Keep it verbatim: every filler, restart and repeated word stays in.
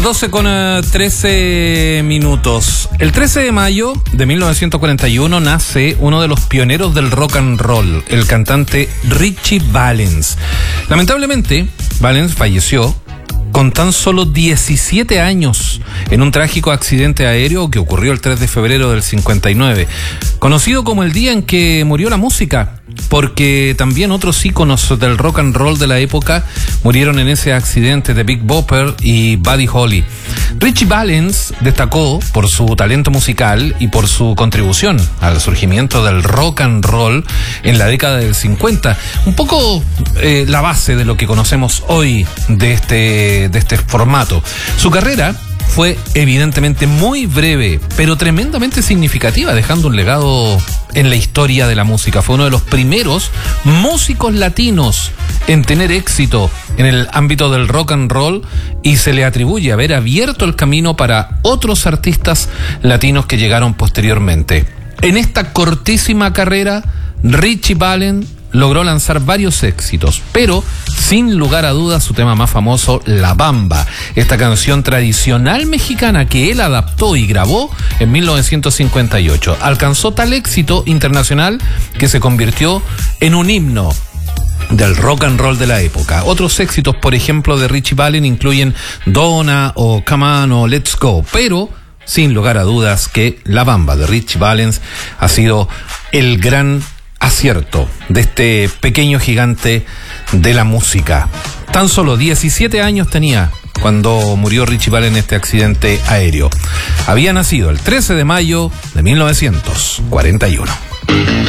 doce con trece minutos. El trece de mayo de mil novecientos cuarenta y uno nace uno de los pioneros del rock and roll, el cantante Ritchie Valens. Lamentablemente, Valens falleció con tan solo diecisiete años en un trágico accidente aéreo que ocurrió el tres de febrero del cincuenta y nueve, conocido como el día en que murió la música, porque también otros íconos del rock and roll de la época murieron en ese accidente, de Big Bopper y Buddy Holly. Ritchie Valens destacó por su talento musical y por su contribución al surgimiento del rock and roll en la década del cincuenta, un poco eh, la base de lo que conocemos hoy de este, de este formato. Su carrera fue evidentemente muy breve, pero tremendamente significativa, dejando un legado en la historia de la música. Fue uno de los primeros músicos latinos en tener éxito en el ámbito del rock and roll y se le atribuye haber abierto el camino para otros artistas latinos que llegaron posteriormente. En esta cortísima carrera, Ritchie Valens logró lanzar varios éxitos, pero sin lugar a dudas su tema más famoso, La Bamba, esta canción tradicional mexicana que él adaptó y grabó en mil novecientos cincuenta y ocho. Alcanzó tal éxito internacional que se convirtió en un himno del rock and roll de la época. Otros éxitos, por ejemplo, de Ritchie Valens incluyen Donna o Come On o Let's Go, pero sin lugar a dudas que La Bamba de Ritchie Valens ha sido el gran acierto de este pequeño gigante de la música. Tan solo diecisiete años tenía cuando murió Ritchie Valens en este accidente aéreo. Había nacido el trece de mayo de mil novecientos cuarenta y uno.